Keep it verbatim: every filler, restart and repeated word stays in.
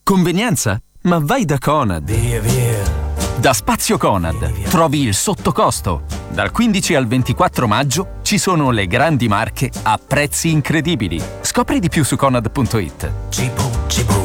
Convenienza? Ma vai da Conad. Via, via. Da Spazio Conad trovi il sottocosto. Dal quindici al ventiquattro maggio ci sono le grandi marche a prezzi incredibili. Scopri di più su conad punto it. Cibo, cibo.